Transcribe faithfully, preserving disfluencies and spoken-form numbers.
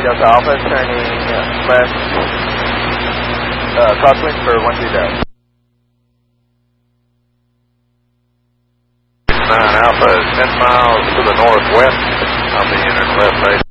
Delta Alpha, turning left, uh, crosswind for one two dash. nine Alpha is ten miles to the northwest. I'll be entering left base.